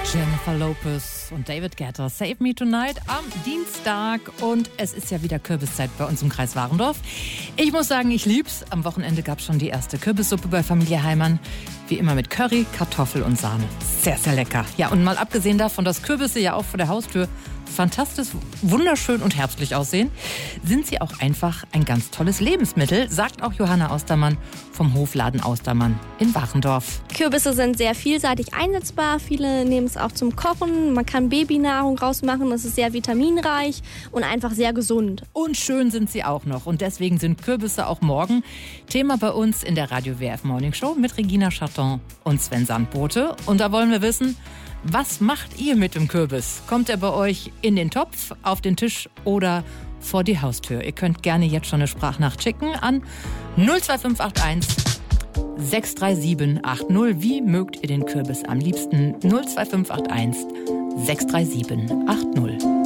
Jennifer Lopez und David Guetta, Save Me Tonight am Dienstag. Und es ist ja wieder Kürbiszeit bei uns im Kreis Warendorf. Ich muss sagen, ich lieb's. Am Wochenende gab's schon die erste Kürbissuppe bei Familie Heimann. Wie immer mit Curry, Kartoffel und Sahne. Sehr, sehr lecker. Ja, und mal abgesehen davon, dass Kürbisse ja auch vor der Haustür fantastisch, wunderschön und herbstlich aussehen, sind sie auch einfach ein ganz tolles Lebensmittel, sagt auch Johanna Austermann vom Hofladen Austermann in Warendorf. Kürbisse sind sehr vielseitig einsetzbar. Viele nehmen es auch zum Kochen. Man kann Babynahrung rausmachen. Es ist sehr vitaminreich und einfach sehr gesund. Und schön sind sie auch noch. Und deswegen sind Kürbisse auch morgen Thema bei uns in der Radio WRF Morning Show mit Regina Charton und Sven Sandbote. Und da wollen wir wissen, was macht ihr mit dem Kürbis? Kommt er bei euch in den Topf, auf den Tisch oder vor die Haustür? Ihr könnt gerne jetzt schon eine Sprachnachricht schicken an 02581 637 80. Wie mögt ihr den Kürbis am liebsten? 02581 637 80.